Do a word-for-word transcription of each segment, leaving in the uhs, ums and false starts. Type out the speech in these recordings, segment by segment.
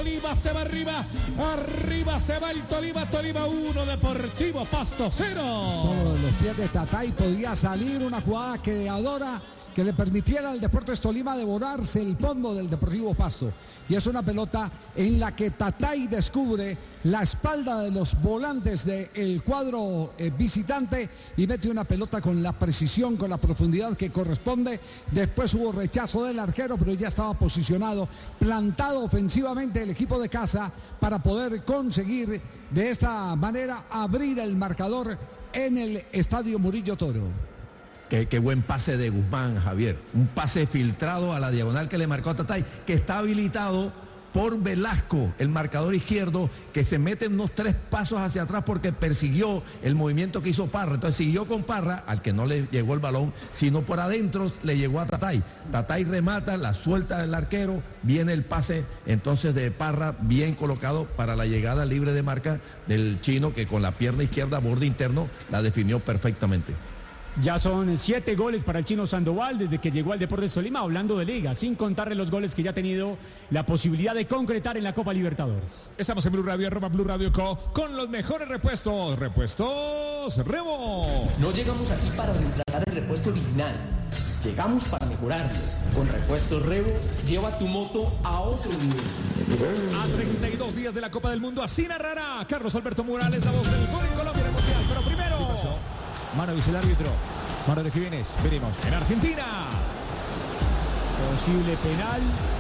Tolima se va arriba, arriba se va el Tolima, Tolima uno, Deportivo Pasto cero. Solo de los pies de Tatay podía salir una jugada creadora que le permitiera al Deportes Tolima devorarse el fondo del Deportivo Pasto. Y es una pelota en la que Tatay descubre la espalda de los volantes del cuadro eh, visitante y mete una pelota con la precisión, con la profundidad que corresponde. Después hubo rechazo del arquero, pero ya estaba posicionado, plantado ofensivamente el equipo de casa para poder conseguir de esta manera abrir el marcador en el Estadio Murillo Toro. Qué, qué buen pase de Guzmán, Javier. Un pase filtrado a la diagonal que le marcó a Tatay, que está habilitado por Velasco, el marcador izquierdo, que se mete unos tres pasos hacia atrás porque persiguió el movimiento que hizo Parra. Entonces siguió con Parra, al que no le llegó el balón, sino por adentro le llegó a Tatay. Tatay remata, la suelta del arquero, viene el pase entonces de Parra, bien colocado para la llegada libre de marca del chino, que con la pierna izquierda, borde interno, la definió perfectamente. Ya son siete goles para el chino Sandoval desde que llegó al Deportes Tolima, hablando de liga, sin contarle los goles que ya ha tenido la posibilidad de concretar en la Copa Libertadores. Estamos en Blue Radio, arroba Blue Radio Co, con los mejores repuestos, repuestos Rebo. No llegamos aquí para reemplazar el repuesto original, llegamos para mejorarlo. Con repuestos Rebo, lleva tu moto a otro nivel. A treinta y dos días de la Copa del Mundo, así narrará Carlos Alberto Morales, la voz del gol en Colombia en el Mundial. Pero primero... Mano dice el árbitro. Mano de Jiménez. Veremos. En Argentina. Posible penal.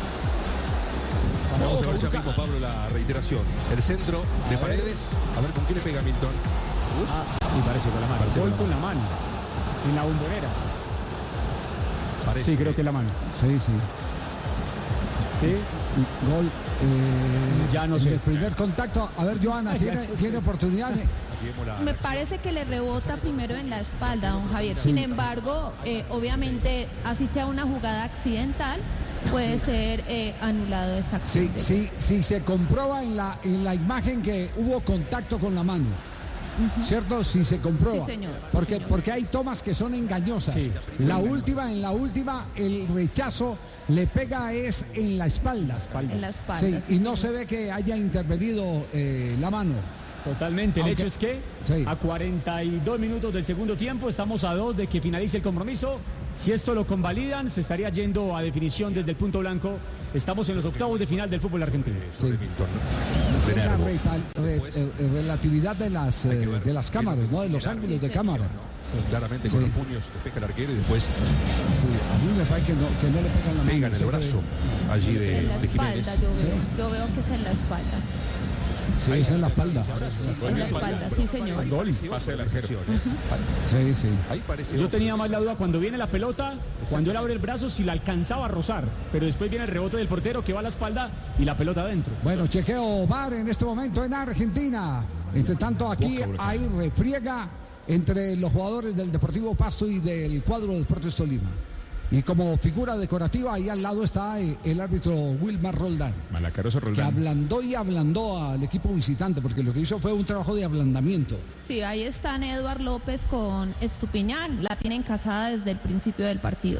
Vamos a ver ya mismo, Pablo, la reiteración. El centro de Paredes. A ver con qué le pega Milton. Ah, y parece con la mano. Parece gol con la mano. En la bombonera. Parece. Sí, creo que la mano. Sí, sí. Sí. Gol. Eh, ya no sé. El primer contacto. A ver, Joana, ¿tiene, no ¿tiene oportunidad? Me parece que le rebota primero en la espalda, don Javier. Sí. Sin embargo, eh, obviamente, así sea una jugada accidental, puede sí. ser eh, anulado esa acción. Sí, sí, sí, se comprueba en la, en la imagen que hubo contacto con la mano. Uh-huh. ¿Cierto? Si se comprueba. Sí, señor. Porque, sí, señor. porque hay tomas que son engañosas. Sí. La última, en la última, el rechazo le pega es en la espalda. En la espalda. Sí, sí, y no señor. se ve que haya intervenido eh, la mano. Totalmente, el Aunque, hecho es que sí. a cuarenta y dos minutos del segundo tiempo estamos a dos de que finalice el compromiso. Si esto lo convalidan, se estaría yendo a definición desde el punto blanco. Estamos en los octavos de final del fútbol argentino. Sí. De la re, re, re, relatividad de las, eh, de las cámaras, ¿no? De los ángulos de cámara. Sí, claramente sí. Con los puños despeja el arquero y después... Sí, a mí me parece que no, que no le pegan la mano. Pegan el brazo ve... allí de, en la de espalda, Jiménez. yo veo, ¿Sí? yo veo que es en la espalda. Sí, es en la espalda. En la espalda, sí, señor. Gol y pase del arquero. Sí, sí. Ahí parece. Yo tenía más la duda cuando viene la pelota, cuando él abre el brazo, si la alcanzaba a rozar. Pero después viene el rebote del portero que va a la espalda y la pelota adentro. Bueno, chequeo V A R en este momento en Argentina. Entre tanto, aquí hay refriega entre los jugadores del Deportivo Pasto y del cuadro de Deportes Tolima. Y como figura decorativa, ahí al lado está el árbitro Wilmar Roldán. Malacaroso Roldán. Que ablandó y ablandó al equipo visitante, porque lo que hizo fue un trabajo de ablandamiento. Sí, ahí están Eduard López con Estupiñán. La tienen casada desde el principio del partido.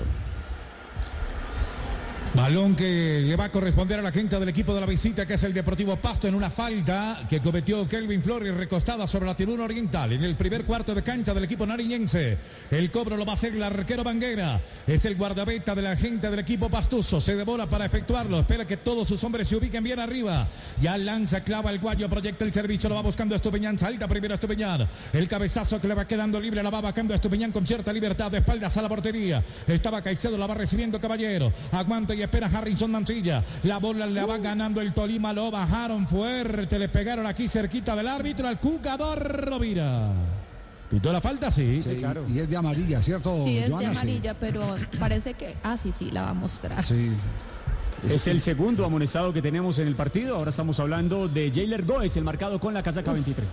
Balón que le va a corresponder a la quinta del equipo de la visita, que es el Deportivo Pasto, en una falta que cometió Kelvin Flores recostada sobre la tribuna oriental en el primer cuarto de cancha del equipo nariñense. El cobro lo va a hacer el arquero Banguera, es el guardameta de la gente del equipo pastuso, se devora para efectuarlo, espera que todos sus hombres se ubiquen bien arriba, ya lanza, clava el guayo, proyecta el servicio, lo va buscando Estupiñán, salta primero Estupiñán, el cabezazo que le va quedando libre, la va bajando Estupiñán con cierta libertad, de espaldas a la portería, estaba Caicedo, la va recibiendo Caballero, aguanta y espera Harrison Mancilla, la bola la va ganando el Tolima, lo bajaron fuerte, le pegaron aquí cerquita del árbitro, al jugador Rovira. ¿Pitó la falta? Sí, sí, claro. Y es de amarilla, ¿cierto, Sí, es Joana? de amarilla, sí. Pero parece que... Ah, sí, sí, la va a mostrar. Sí. Es el segundo amonestado que tenemos en el partido. Ahora estamos hablando de Jailer Góez, el marcado con la casaca veintitrés.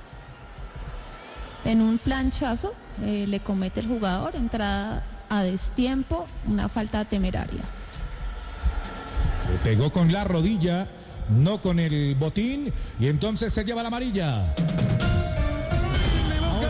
En un planchazo eh, le comete el jugador, entrada a destiempo, una falta temeraria. Le pegó con la rodilla, no con el botín, y entonces se lleva la amarilla. Le busca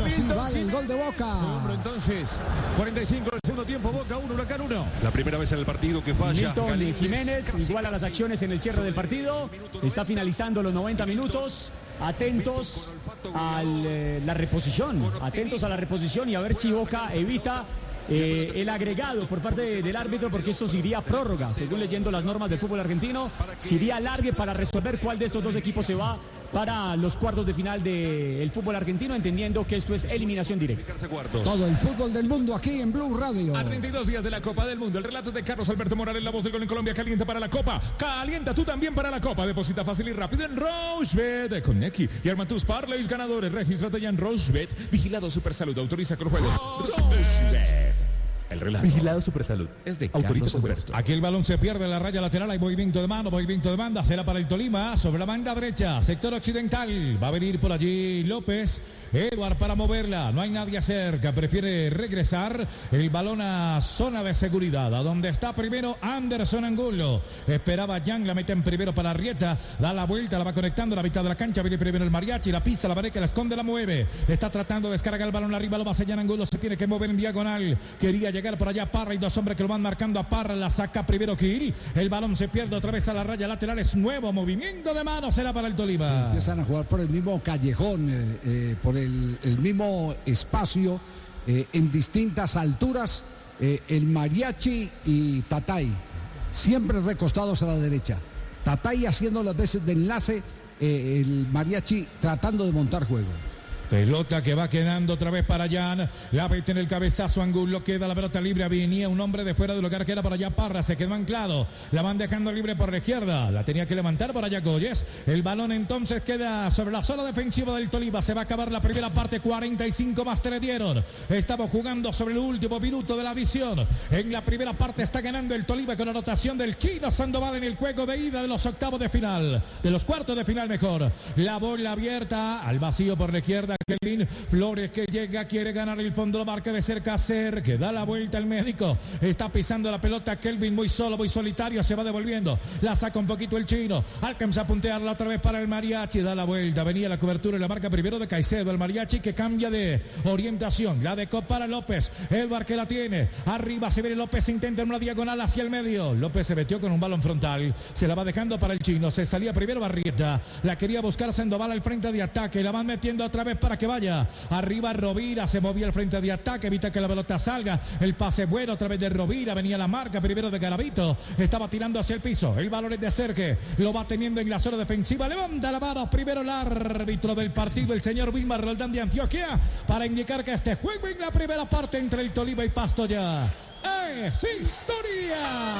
Así vale el gol de Boca. Hombro, entonces, cuarenta y cinco del segundo tiempo, Boca uno, Huracán uno. La primera vez en el partido que falla. Milton Galíndez. Jiménez iguala las acciones en el cierre del partido. Está finalizando los noventa minutos. Atentos a la reposición. Atentos a la reposición y a ver si Boca evita eh, el agregado por parte de, del árbitro, porque esto se iría a prórroga. Según leyendo las normas del fútbol argentino, se iría alargue para resolver cuál de estos dos equipos se va para los cuartos de final del fútbol argentino, entendiendo que esto es eliminación directa. Todo el fútbol del mundo aquí en Blue Radio. A treinta y dos días de la Copa del Mundo, el relato de Carlos Alberto Morales, la voz del gol en Colombia. Calienta para la Copa, calienta tú también para la Copa. Deposita fácil y rápido en Rochebet con Neki y arma tus parlays ganadores. Regístrate ya en Rochebet. Vigilado Supersalud, autoriza con los juegos. Rochebet. El relato. Vigilado Supersalud. Es de Autoriza Carlos con Alberto. Aquí el balón se pierde en la raya lateral. Hay movimiento de mano, movimiento de banda. Será para el Tolima. Sobre la banda derecha, sector occidental. Va a venir por allí López. Edward para moverla. No hay nadie cerca. Prefiere regresar el balón a zona de seguridad. A donde está primero Anderson Angulo. Esperaba Jan. La mete en primero para Arrieta. Da la vuelta. La va conectando a la mitad de la cancha. Viene primero el Mariachi. La pisa, la vareca, la esconde, la mueve. Está tratando de descargar el balón arriba. Lo va a sellar Angulo. Se tiene que mover en diagonal. Quería llegar por allá Parra y dos hombres que lo van marcando a Parra. La saca primero Kiel. El balón se pierde otra vez a la raya lateral. Es nuevo movimiento de mano. Será para el Tolima. Sí, empiezan a jugar por el mismo callejón, eh, eh, por el, el mismo espacio, eh, en distintas alturas. Eh, el Mariachi y Tatay, siempre recostados a la derecha. Tatay haciendo las veces de enlace. Eh, el Mariachi tratando de montar juego. Pelota que va quedando otra vez para Jan. La mete en el cabezazo Angulo. Queda la pelota libre. Venía un hombre de fuera del lugar que era para allá Parra. Se quedó anclado. La van dejando libre por la izquierda. La tenía que levantar para allá Goyes. El balón entonces queda sobre la zona defensiva del Tolima. Se va a acabar la primera parte. cuarenta y cinco más te le dieron. Estamos jugando sobre el último minuto de la adición. En la primera parte está ganando el Tolima con la anotación del Chino Sandoval en el juego de ida de los octavos de final. De los cuartos de final mejor. La bola abierta al vacío por la izquierda. Kelvin Flores que llega, quiere ganar el fondo, lo marca de cerca Cer, que da la vuelta el médico, está pisando la pelota Kelvin muy solo, muy solitario, se va devolviendo, la saca un poquito el chino, alcanza a puntearla otra vez para el Mariachi, da la vuelta, venía la cobertura y la marca primero de Caicedo, el Mariachi que cambia de orientación, la dejó para López, Edward que la tiene, arriba se viene López, intenta una diagonal hacia el medio, López se metió con un balón frontal, se la va dejando para el chino, se salía primero Barrieta, la quería buscar Sandoval al frente de ataque, la van metiendo otra vez para que vaya, arriba Rovira, se movía al frente de ataque, evita que la pelota salga, el pase bueno otra vez de Rovira, venía la marca primero de Garavito, estaba tirando hacia el piso, el balón es de Cerque, lo va teniendo en la zona defensiva, levanta la mano, primero el árbitro del partido, el señor Wilmar Roldán de Antioquia, para indicar que este juego en la primera parte entre el Tolima y Pasto ya es historia.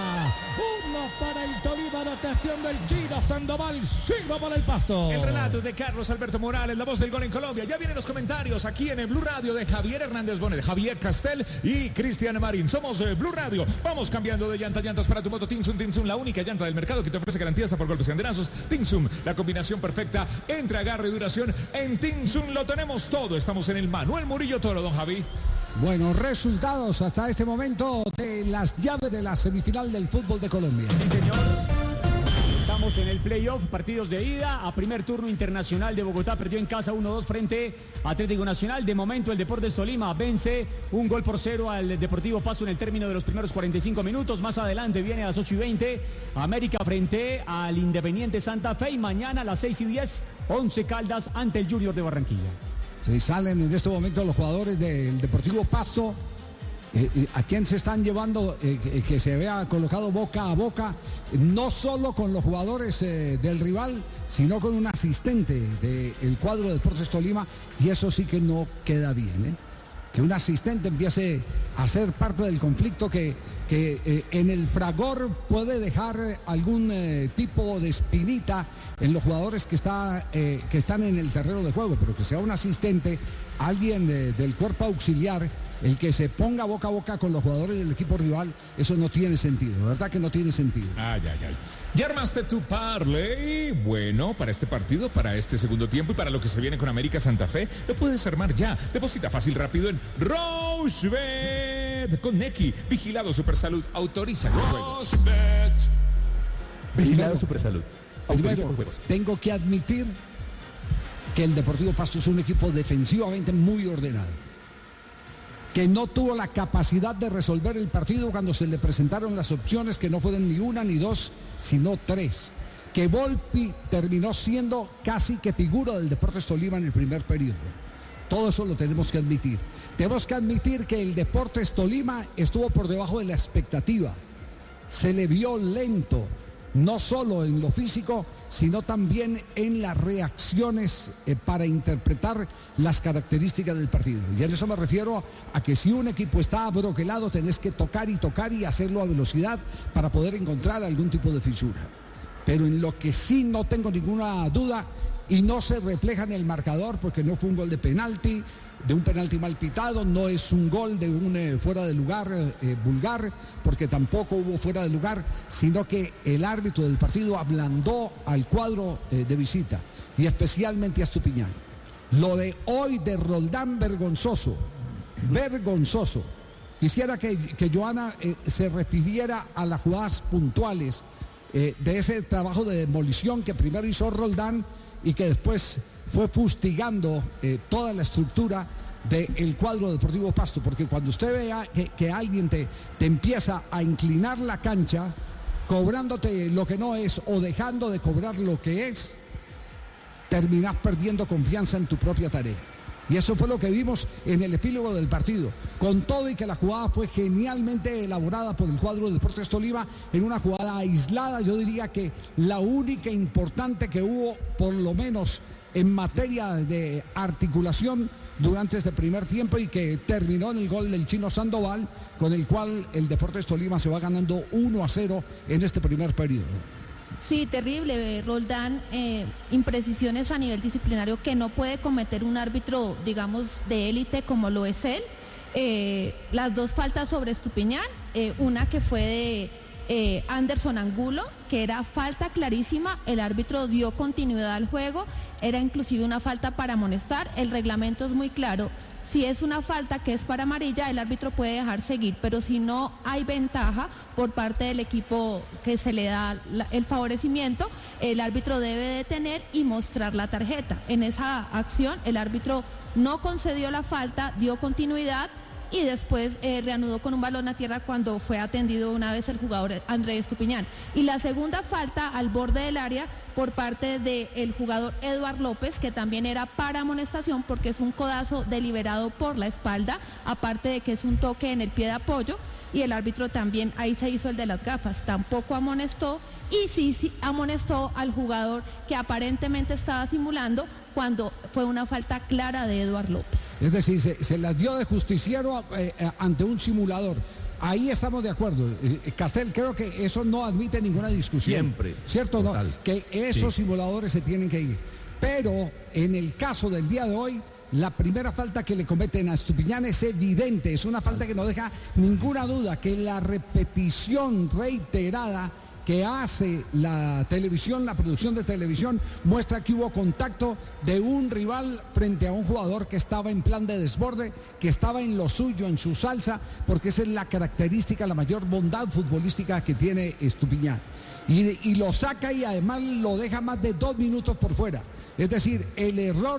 Uno para el Tolima, anotación del Chino Sandoval, cero para el Pasto. El relato es de Carlos Alberto Morales, la voz del gol en Colombia. Ya vienen los comentarios aquí en el Blue Radio de Javier Hernández Bonet, Javier Castel y Cristian Marín. Somos eh, Blue Radio. Vamos cambiando de llanta, llantas para tu moto Tinsum. Tinsum, la única llanta del mercado que te ofrece garantía hasta por golpes y andenazos. Tinsum, la combinación perfecta entre agarre y duración. En Tinsum lo tenemos todo. Estamos en el Manuel Murillo Toro, don Javi. Bueno, resultados hasta este momento de las llaves de la semifinal del fútbol de Colombia. Sí, señor. Estamos en el playoff, partidos de ida. A primer turno Internacional de Bogotá perdió en casa uno dos frente a Atlético Nacional. De momento el Deportes Tolima vence un gol por cero al Deportivo Pasto en el término de los primeros cuarenta y cinco minutos. Más adelante viene a las ocho y veinte América frente al Independiente Santa Fe. Y mañana a las seis y diez Once Caldas ante el Junior de Barranquilla. Se salen en este momento los jugadores del Deportivo Pasto. Eh, eh, ¿A quién se están llevando? Eh, que, que se vea colocado boca a boca, no solo con los jugadores eh, del rival, sino con un asistente del cuadro de Deportes Tolima. Y eso sí que no queda bien, ¿eh? Que un asistente empiece a ser parte del conflicto que, que eh, en el fragor puede dejar algún eh, tipo de espinita en los jugadores que, está, eh, que están en el terreno de juego, pero que sea un asistente, alguien de, del cuerpo auxiliar, el que se ponga boca a boca con los jugadores del equipo rival, eso no tiene sentido, de verdad que no tiene sentido. Ay, ay, ay. Ya armaste tu parlay. Bueno, para este partido, para este segundo tiempo y para lo que se viene con América Santa Fe, lo puedes armar ya. Deposita fácil, rápido en Rochebet con Neki. Vigilado Supersalud. Autoriza los juegos. Vigilado Supersalud. Primero, tengo que admitir que el Deportivo Pasto es un equipo defensivamente muy ordenado, que no tuvo la capacidad de resolver el partido cuando se le presentaron las opciones, que no fueron ni una ni dos, sino tres, que Volpi terminó siendo casi que figura del Deportes Tolima en el primer periodo. Todo eso lo tenemos que admitir. Tenemos que admitir que el Deportes Tolima estuvo por debajo de la expectativa. Se le vio lento, no solo en lo físico, sino también en las reacciones eh, para interpretar las características del partido. Y en eso me refiero a que si un equipo está abroquelado, tenés que tocar y tocar y hacerlo a velocidad para poder encontrar algún tipo de fisura. Pero en lo que sí no tengo ninguna duda, y no se refleja en el marcador, porque no fue un gol de penalti, de un penalti mal pitado, no es un gol de un eh, fuera de lugar eh, vulgar, porque tampoco hubo fuera de lugar, sino que el árbitro del partido ablandó al cuadro eh, de visita, y especialmente a Estupiñán. Lo de hoy de Roldán, vergonzoso, vergonzoso. Quisiera que, que Joana eh, se refiriera a las jugadas puntuales eh, de ese trabajo de demolición que primero hizo Roldán y que después fue fustigando eh, toda la estructura del cuadro Deportivo Pasto, porque cuando usted vea que, que alguien te, te empieza a inclinar la cancha, cobrándote lo que no es o dejando de cobrar lo que es, terminás perdiendo confianza en tu propia tarea. Y eso fue lo que vimos en el epílogo del partido, con todo y que la jugada fue genialmente elaborada por el cuadro de Deportes Tolima, en una jugada aislada. Yo diría que la única importante que hubo, por lo menos en materia de articulación durante este primer tiempo, y que terminó en el gol del Chino Sandoval, con el cual el Deportes Tolima se va ganando uno a cero en este primer periodo. Sí, terrible, Roldán, eh, imprecisiones a nivel disciplinario que no puede cometer un árbitro, digamos, de élite como lo es él. Eh, las dos faltas sobre Estupiñán, eh, una que fue de eh, Anderson Angulo, que era falta clarísima, el árbitro dio continuidad al juego, era inclusive una falta para amonestar, el reglamento es muy claro. Si es una falta que es para amarilla, el árbitro puede dejar seguir, pero si no hay ventaja por parte del equipo que se le da la, el favorecimiento, el árbitro debe detener y mostrar la tarjeta. En esa acción, el árbitro no concedió la falta, dio continuidad y después eh, reanudó con un balón a tierra cuando fue atendido una vez el jugador Andrés Estupiñán. Y la segunda falta al borde del área por parte del jugador Eduard López, que también era para amonestación porque es un codazo deliberado por la espalda, aparte de que es un toque en el pie de apoyo, y el árbitro también ahí se hizo el de las gafas, tampoco amonestó, y sí, sí amonestó al jugador que aparentemente estaba simulando cuando fue una falta clara de Eduard López. Es decir, se, se las dio de justiciero eh, ante un simulador. Ahí estamos de acuerdo. Eh, Castel, creo que eso no admite ninguna discusión. Siempre. ¿Cierto? ¿No? Que esos sí. simuladores se tienen que ir. Pero en el caso del día de hoy, la primera falta que le cometen a Estupiñán es evidente. Es una falta que no deja ninguna duda, que la repetición reiterada que hace la televisión, la producción de televisión, muestra que hubo contacto de un rival frente a un jugador que estaba en plan de desborde, que estaba en lo suyo, en su salsa, porque esa es la característica, la mayor bondad futbolística que tiene Estupiñán. Y, y lo saca y además lo deja más de dos minutos por fuera. Es decir, el error